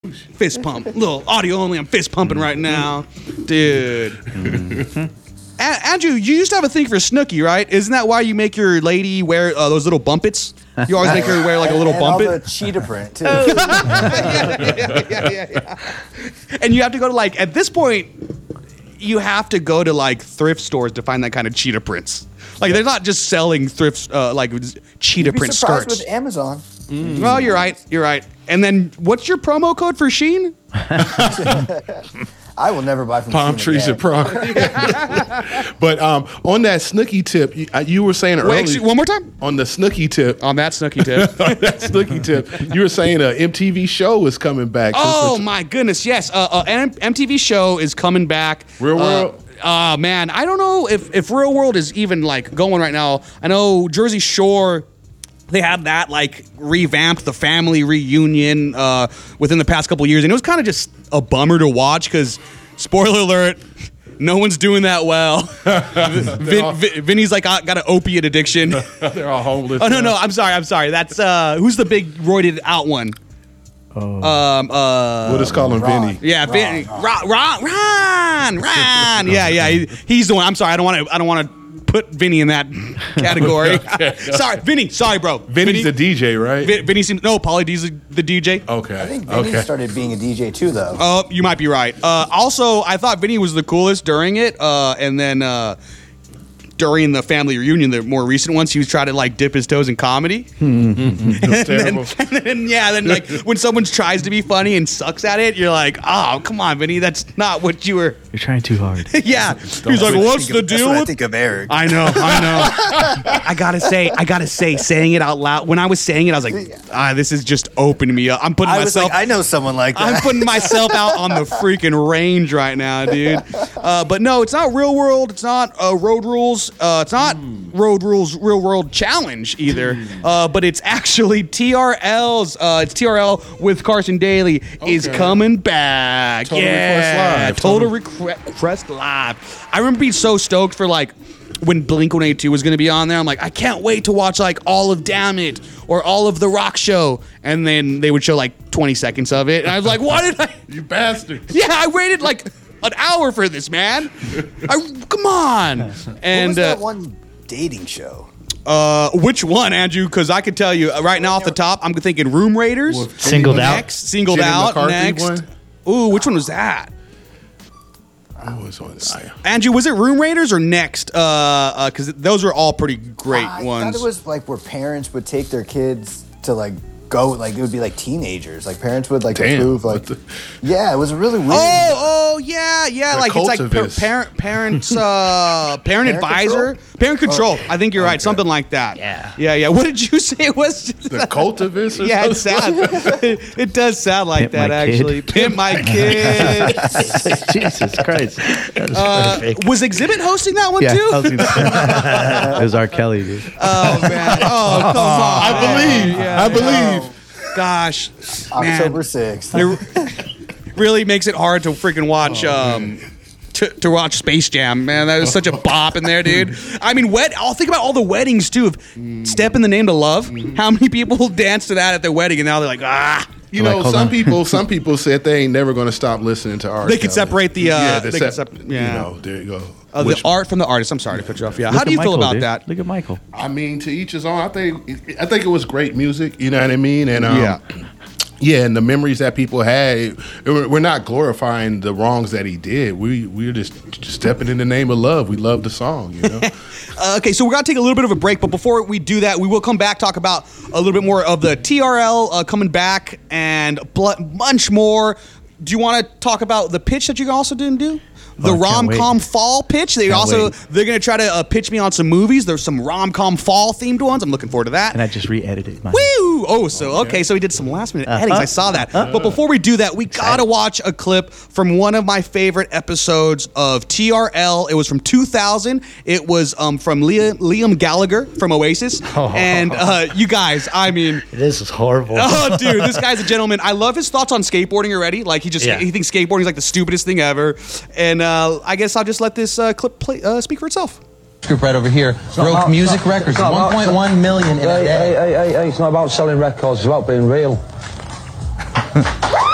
Fist pump. Little audio only. I'm fist pumping right now. Dude. Andrew, you used to have a thing for Snooki, right? Isn't that why you make your lady wear those little bumpets? You always make her wear like a little bumpet? And the cheetah print, too. Yeah. And you have to go to like, at this point, you have to go to like thrift stores to find that kind of cheetah prints. Like they're not just selling thrift, like cheetah print surprised skirts. with Amazon. Well, you're right. And then what's your promo code for Shein? I will never buy from Palm Shein trees again. and progress. But on that Snooki tip, you were saying earlier. Wait, one more time? On the Snooki tip. On that Snooki tip. On that Snooki tip, you were saying an MTV show is coming back. Oh, my goodness, yes. An MTV show is coming back. Real World? Man, I don't know if Real World is even, like, going right now. I know Jersey Shore, they had that, like, revamped the family reunion within the past couple years, and it was kind of just a bummer to watch because, spoiler alert, no one's doing that well. Vinny's like got an opiate addiction. They're all homeless. Oh no, I'm sorry. That's who's the big roided out one? We'll just call him Vinny. Yeah, Vinny. Ron. Yeah. He's the one. I'm sorry. I don't want to put Vinny in that category. Okay. Sorry, Vinny. Sorry, bro. Vinny's the DJ, right? Vinny seems Pauly D's the DJ. Okay. I think Vinny started being a DJ, too, though. Oh, you might be right. Also, I thought Vinny was the coolest during it, and then during the family reunion, the more recent ones, he was trying to like dip his toes in comedy. That's terrible. Then like when someone tries to be funny and sucks at it, you're like, oh, come on, Vinny, that's not what you were. You're trying too hard. Yeah. He's like, what's the deal I with? think of Eric. I know. I gotta say, saying it out loud. When I was saying it, I was like, this is just opening me up. I'm putting myself. I know someone like that. I'm putting myself out on the freaking range right now, dude. But no, it's not Real World. It's not Road Rules. It's not Road Rules Real World Challenge either. But it's actually TRL's. It's TRL with Carson Daly is coming back. Total Request Live. Total Request Live. I remember being so stoked for like when Blink-182 was going to be on there. I'm like, I can't wait to watch like all of Damn It or all of The Rock Show. And then they would show like 20 seconds of it. And I was like, why did I? You bastard. Yeah, I waited like an hour for this, man. Come on. And what was that one dating show? which one, Andrew? Because I could tell you right now off the top, I'm thinking Room Raiders. Singled out. Next, Singled Jenny Out. McCarthy Next. one? Ooh, which one was that? I was on. Andrew, was it Room Raiders or Next? Because those are all pretty great I ones. thought it was like where parents would take their kids to like go, like it would be like teenagers. Like parents would like approve, like yeah, it was really weird. Oh, yeah. Like it's like parent advisor, parent control. I think you're right, something like that. Yeah. What did you say it was? The Cultivist? Yeah, it sounds. It does sound like Pimp that, My Kid. actually. Pimp My Kid. Jesus Christ. That was perfect. Was Exhibit hosting that one Yeah, too? I was gonna say. It was R. Kelly, dude. Oh man! Oh come on! I believe. Gosh, October 6th. it really makes it hard to freaking watch. To watch Space Jam, man, that was such a bop in there, dude. I mean, I'll think about all the weddings too. Of "Step in the Name of Love." How many people dance to that at their wedding, and now they're like, You know, some people said they ain't never going to stop listening to art. They could separate the. You yeah. know, there you go. The art from the artist. I'm sorry to cut you off. Yeah. How Look do at you feel Michael, about dude. that? Look at Michael. I mean, to each his own. I think it was great music. You know what I mean? And yeah, and the memories that people had. We're not glorifying the wrongs that he did. We're just stepping in the name of love. We love the song. You know. Okay, so we're going to take a little bit of a break, but before we do that, we will come back, talk about a little bit more of the TRL coming back and a bunch more. Do you want to talk about the pitch that you also didn't do? The rom-com fall pitch. They're going to try to pitch me on some movies. There's some rom-com fall themed ones. I'm looking forward to that. And I just re-edited mine. Woo! Oh, so he did some last minute edits. I saw that. But before we do that, we gotta watch a clip from one of my favorite episodes of TRL. It was from 2000. It was from Liam Gallagher from Oasis. And you guys, I mean, This is horrible. oh, dude, this guy's a gentleman. I love his thoughts on skateboarding already. Like he thinks skateboarding is like the stupidest thing ever. And I guess I'll just let this clip speak for itself. Group right over here broke music records, 1.1 million in a day. Hey, it's not about selling records, it's about being real.